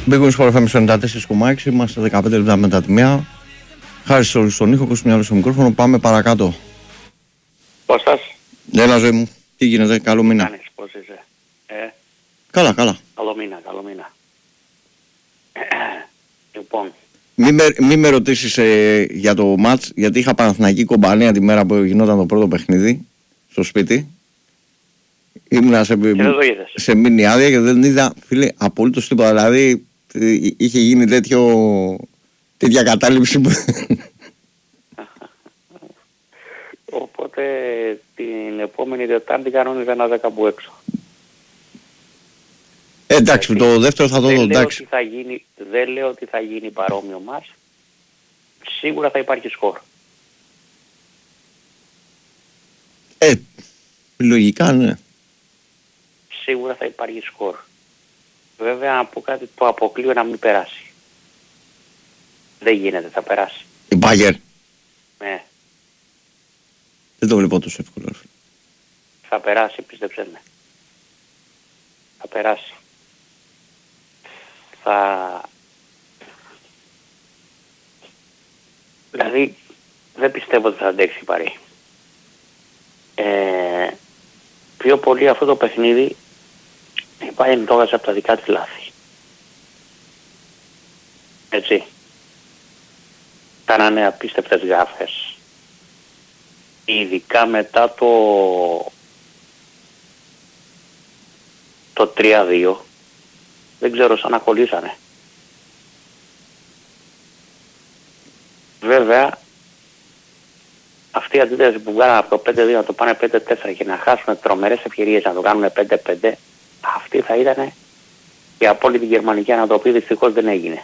Μπήκαμε στο FM 94,6, είμαστε 15 λεπτά μετά τη μία. Χάρη στον ήχο, Κοσμιάλο στο μικρόφωνο, πάμε παρακάτω. Πώς σας? Έλα ζωή μου, τι γίνεται, καλό μήνα. Κάνεις, πώς είσαι? Καλά. Καλό μήνα. Λοιπόν. Μη με ρωτήσεις για το μάτς, γιατί είχα Παναθηναϊκή Κομπανία τη μέρα που γινόταν το πρώτο παιχνίδι στο σπίτι. Ήμουνα σε μήνυ άδεια και δεν είδα, φίλε, απολύτως τίποτα. Δηλαδή είχε γίνει τέτοια κατάληψη που... Οπότε την επόμενη Τετάρτη κανόνιζα να δω κάπου έξω. Εντάξει, το δεύτερο θα το δω, εντάξει. Δεν λέω ότι θα γίνει παρόμοιο μας. Σίγουρα θα υπάρχει σκορ. Λογικά, ναι. Σίγουρα θα υπάρχει σκορ. Βέβαια, να πω κάτι, το αποκλείω να μην περάσει. Δεν γίνεται, θα περάσει. Η Μπάγερ. Ναι. Δεν το βλέπω τόσο εύκολο. Θα περάσει, πίστεψέ με. Θα περάσει. Δηλαδή, δεν πιστεύω ότι θα αντέξει η Παρί. Πιο πολύ αυτό το παιχνίδι πάει εντόγας από τα δικά της λάθη. Έτσι. Κάνανε απίστευτες γάφες. Ειδικά μετά το 3-2. Δεν ξέρω, σαν να κολλήσανε. Βέβαια, αυτή η αντίδραση που βγάλανε από το 5-2 να το πάνε 5-4 και να χάσουν τρομερές ευκαιρίες να το κάνουν 5-5, αυτή θα ήταν η απόλυτη γερμανική ανατροπή, δυστυχώς δεν έγινε.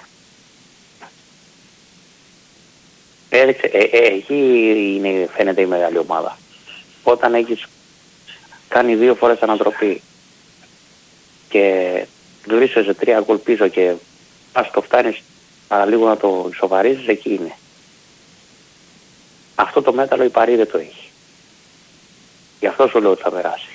Εκεί φαίνεται η μεγάλη ομάδα. Όταν έχεις κάνει 2 φορές ανατροπή και βρίσκεσαι 3 γκολ πίσω και ας το φτάνεις παραλίγο να το ισοβαρίζεις, εκεί είναι. Αυτό το μέταλλο η Παρί δεν το έχει. Γι' αυτό σου λέω ότι θα περάσει.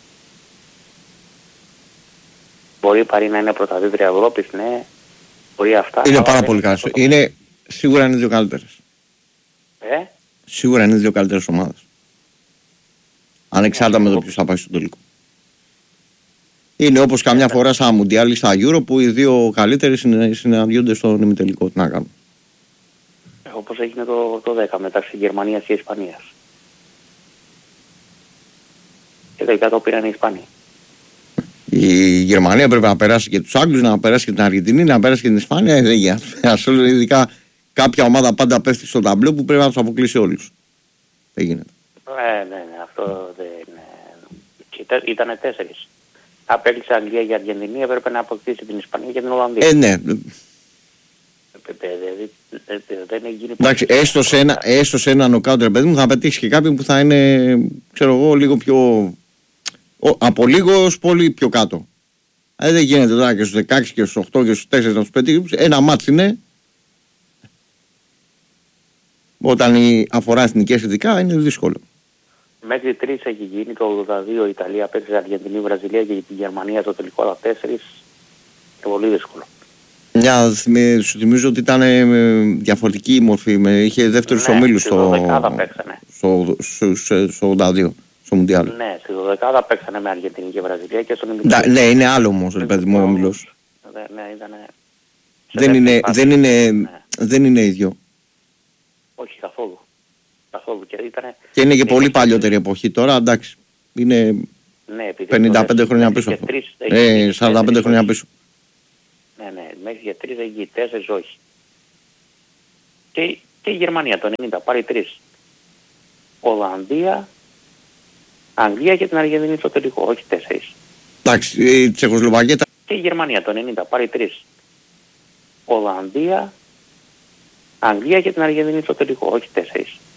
Μπορεί η Παρί να είναι πρωταθλήτρια Ευρώπης, ναι. Μπορεί αυτά. Είναι πάρα πολύ καλό. Σίγουρα είναι 2 καλύτερες. Σίγουρα είναι 2 καλύτερες ομάδες. Ανεξάρτητα με το ποιος θα πάει στο τελικό. Είναι όπως καμιά φορά σαν Μουντιάλ στα Euro που οι 2 καλύτερες συναντιόνται στον ημιτελικό. Τι να κάνουν. Όπως έγινε το 10 μεταξύ Γερμανίας και Ισπανίας. Και τελικά το πήραν οι Ισπανοί. Η Γερμανία πρέπει να περάσει και τους Άγγλους, να περάσει και την Αργεντινή, να περάσει και την Ισπανία. Ειδικά κάποια ομάδα πάντα πέφτει στο ταμπλό που πρέπει να τους αποκλείσει όλους. Δεν γίνεται. Ναι, αυτό δεν είναι. Ήτανε 4. Απέκλεισε Αγγλία και Αργεντινή, έπρεπε να αποκτήσει την Ισπανία και την Ολλανδία. Ναι. Δεν γίνει. Εντάξει, έστω σε ένα νοκάουτ, ρε παιδί μου, θα πετύχει και κάποιον που θα είναι, ξέρω εγώ, λίγο πιο. Από λίγο ως πολύ πιο κάτω. Δεν γίνεται τώρα και στους 16 και στους 8 και στους 4 να τους πετύχει. Ένα μάτς είναι. Όταν αφορά εθνικές ειδικά είναι δύσκολο. Μέχρι 3 έχει γίνει το 82 η Ιταλία, πέρσι Αργεντινή, Βραζιλία και η Γερμανία το τελικό, αλλά 4 είναι πολύ δύσκολο. Σου θυμίζω ότι ήταν διαφορετική η μορφή. Είχε δεύτερους ομίλους στο 82, στο Μουντιάλ. Ναι, στη 12 παίξανε με Αργεντινή και Βραζιλία και στον ημιτελικό. Ναι, είναι άλλο όμως, ρε παιδί μου, ο όμιλος. Ναι, δεν είναι ίδιο. Όχι, καθόλου. Και είναι και πολύ παλιότερη εποχή τώρα, εντάξει. Είναι 55 χρόνια πίσω. 45 χρόνια πίσω. Ναι, μέχρι για 3 έχει 4 όχι. Και η Γερμανία το 90 πάρει 3. Ολλανδία, Αγγλία και την Αργεντινή στο τελικό, όχι 4. Εντάξει, η Τσεχοσλοβακία. Και η Γερμανία το 90 πάρει 3. Ολλανδία, Αγγλία και την Αργεντινή στο τελικό, όχι 4.